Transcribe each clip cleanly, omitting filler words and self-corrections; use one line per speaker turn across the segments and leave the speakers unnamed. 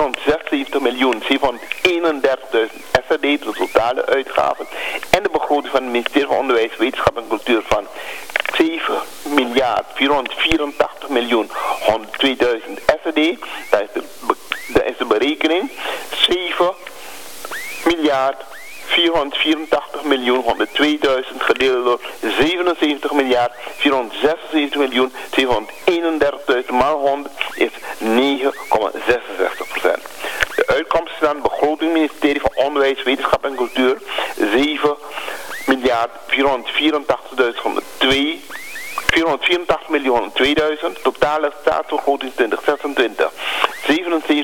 SRD, de totale uitgaven. En de begroting van het ministerie van Onderwijs, Wetenschap en Cultuur van 7.484.102.000 SRD. Daar is de berekening 7.484.102.000 gedeeld door 77.476.731.000 maal 100 is 9,66%. De uitkomsten van het begrotingsministerie van Onderwijs, Wetenschap en Cultuur 484.102.000, totale staatsbegroting 2026 77.476.731.000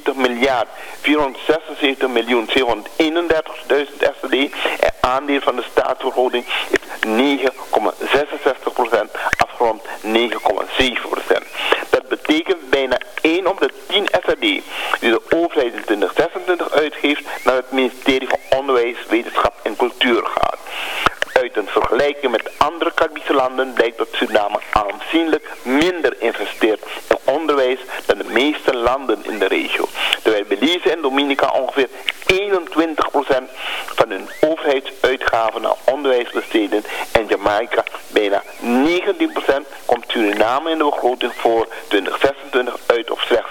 SRD en aandeel van de staatsbegroting is 9,66%, afgerond 9,7%. Dat betekent bijna 1 op de 10 SRD die de overheid in 2026 uitgeeft naar het ministerie van Onderwijs, Wetenschap en Cultuur gaat. Uit een vergelijking met andere Caribische landen blijkt dat Suriname aanzienlijk minder investeert in onderwijs dan de meeste landen in de regio. Terwijl Belize en Dominica ongeveer 21% van hun overheidsuitgaven naar onderwijs besteden en Jamaica bijna 19%, komt Suriname in de begroting voor 2026 uit op slechts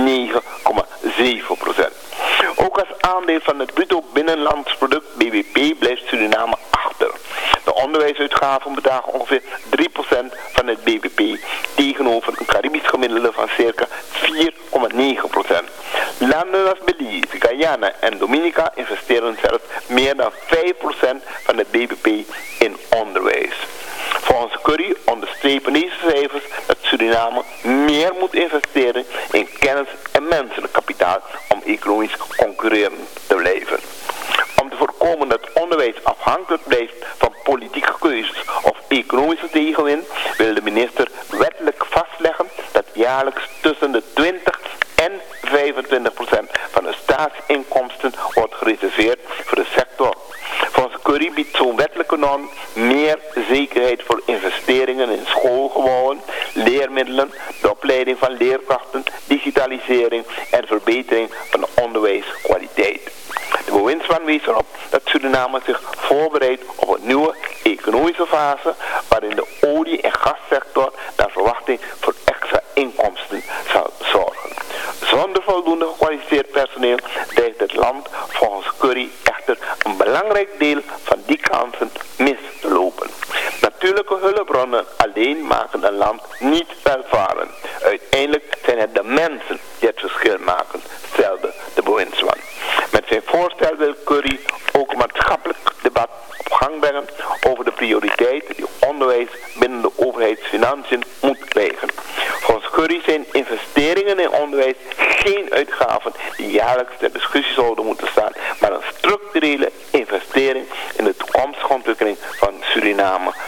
9,7%. Ook als aandeel van het bruto binnenlands product BBP blijft Suriname achter. De onderwijsuitgaven bedragen ongeveer 3% van het BBP tegenover een Caribisch gemiddelde van circa 4,9%. Landen als Belize, Guyana en Dominica investeren zelfs meer dan 5% van het BBP in onderwijs. Volgens Curry onderstrepen deze cijfers dat Suriname meer moet investeren in kennis en menselijk kapitaal om economisch concurrerend te blijven. Om te voorkomen dat onderwijs afhankelijk blijft van politieke keuzes of economische tegenwind, wil de minister wettelijk vastleggen dat jaarlijks tussen de 20 en 25% van de staatsinkomsten wordt gereserveerd voor de sector. Volgens Curry biedt zo'n wettelijke norm meer zekerheid voor investeringen in schoolgebouwen, leermiddelen, de opleiding van leerkrachten, digitalisering en verbetering van de onderwijskwaliteit. De bewindsman wees erop dat Suriname zich voorbereidt op een nieuwe economische fase waarin de olie- en gassector naar verwachting voor extra inkomsten zal zorgen. Zonder voldoende gekwalificeerd personeel dreigt het land volgens Curry echter een belangrijk deel van die kansen mis te lopen. Natuurlijke hulpbronnen alleen maken een land niet welvarend. Uiteindelijk zijn het de mensen die het verschil maken, stelde de bewindsman. Met zijn voorstel wil Curry ook een maatschappelijk debat op gang brengen over de prioriteiten die onderwijs binnen de overheidsfinanciën moet krijgen. Volgens Curry zijn investeringen in onderwijs geen uitgaven die jaarlijks ter discussie zouden moeten staan, maar een structurele investering in de toekomstige ontwikkeling van Suriname